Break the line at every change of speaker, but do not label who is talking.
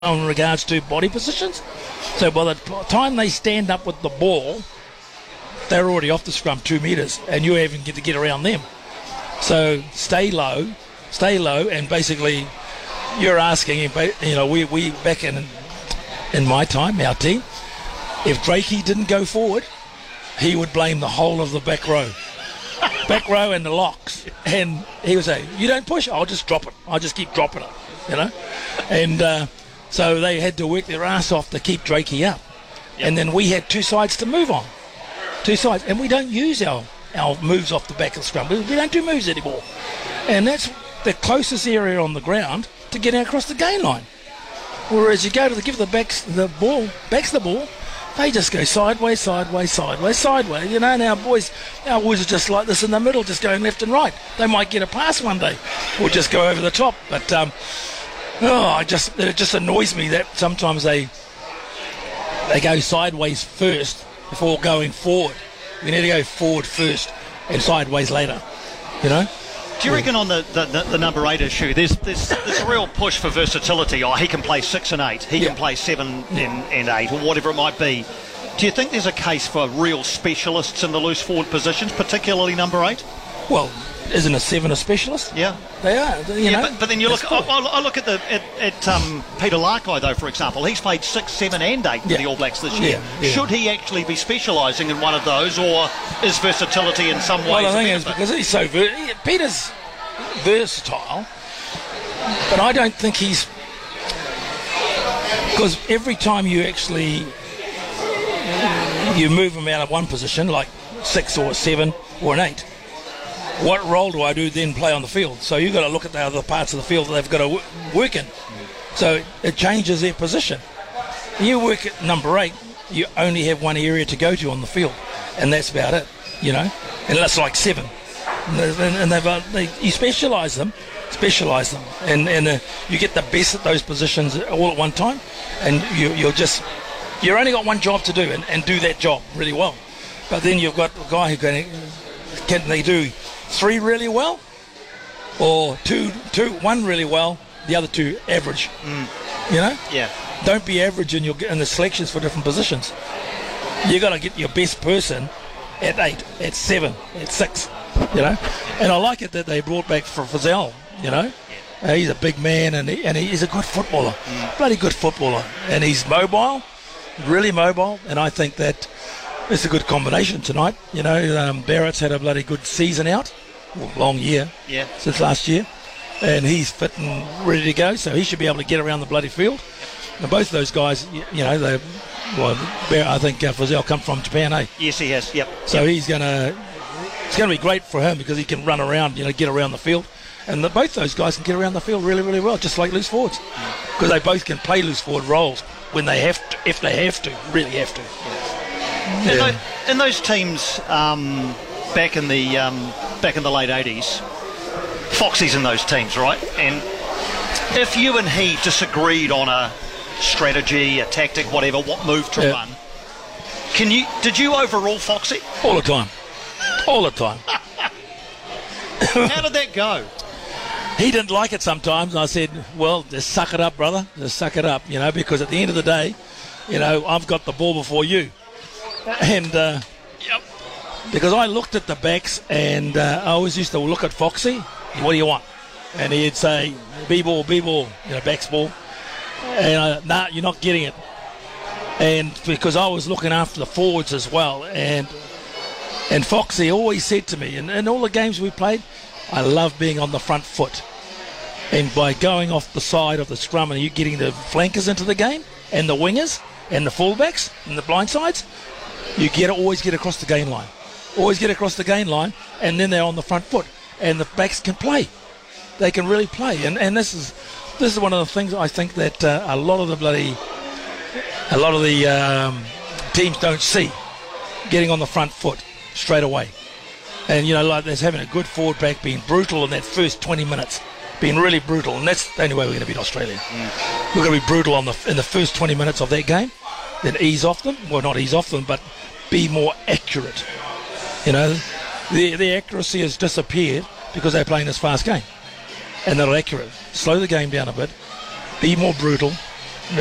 in regards to body positions. So by the time they stand up with the ball, they're already off the scrum 2 metres, and you even get to get around them. So stay low, and basically you're asking, we back in my time, our team, if Drakey didn't go forward, he would blame the whole of the back row. Back row and the locks. And he would say, you don't push, I'll just drop it. I'll just keep dropping it, And so they had to work their ass off to keep Drakey up. Yep. And then we had two sides to move on. Two sides. And we don't use our moves off the back of the scrum. We don't do moves anymore. And that's the closest area on the ground to get across the gain line. Whereas you go to give the backs the ball, they just go sideways. And our boys are just like this in the middle, just going left and right. They might get a pass one day, or just go over the top. But it just annoys me that sometimes they go sideways first before going forward. We need to go forward first and sideways later.
Do you reckon on the number 8 issue, there's a real push for versatility? He can play 6 and 8, he can play 7 and 8, or whatever it might be. Do you think there's a case for real specialists in the loose forward positions, particularly number 8?
Well, isn't a 7 a specialist?
Yeah,
they are.
But then you look. Cool. I look at Peter Larkai, though, for example. He's played 6, 7, and 8 for the All Blacks this year. Should he actually be specialising in one of those, or is versatility in some ways?
Well, the thing is, because he's so Peter's versatile, but I don't think he's, because every time you actually move him out of one position, like 6 or 7 or an 8. What role do I do then play on the field? So you've got to look at the other parts of the field that they've got to work in. So it changes their position. You work at number 8, you only have one area to go to on the field, and that's about it, And that's like 7. And you specialise them, and you get the best at those positions all at one time, and you're only got one job to do and do that job really well. But then you've got a guy who can they do 3 really well, or one really well, the other 2 average.
Yeah.
Don't be average in the selections for different positions. You got to get your best person at 8, at 7, at 6. And I like it that they brought back for Frizell. He's a big man, and he's a good footballer, bloody good footballer, and he's mobile, really mobile, and I think that it's a good combination tonight. Barrett's had a bloody good season out, long year, since last year, and he's fit and ready to go, so he should be able to get around the bloody field. And both of those guys, I think Frizell come from Japan, eh?
Yes, he has. Yep.
So it's going to be great for him because he can run around, get around the field, and both those guys can get around the field really, really well, just like loose forwards, because they both can play loose forward roles when they have to, if they have to, really have to.
In those teams back in the late 80s, Foxy's in those teams, right? And if you and he disagreed on a strategy, a tactic, whatever, what move to run, did you overrule Foxy?
All the time.
How did that go?
He didn't like it sometimes, and I said, well, just suck it up, brother. Just suck it up, because at the end of the day, I've got the ball before you. And because I looked at the backs, and I always used to look at Foxy. What do you want? And he'd say, B-ball, backs ball. And nah, you're not getting it. And because I was looking after the forwards as well, and Foxy always said to me, in all the games we played, I love being on the front foot. And by going off the side of the scrum and you getting the flankers into the game, and the wingers, and the fullbacks, and the blind sides, you always get across the gain line. Always get across the gain line, and then they're on the front foot. And the backs can play. They can really play. And this is one of the things I think that a lot of the teams don't see, getting on the front foot straight away. And, like there's having a good forward back, being brutal in that first 20 minutes, being really brutal. And that's the only way we're going to beat Australia. We're going to be brutal in the first 20 minutes of that game, then ease off them. Well, not ease off them, but be more accurate. The accuracy has disappeared because they're playing this fast game. And they're accurate. Slow the game down a bit, be more brutal,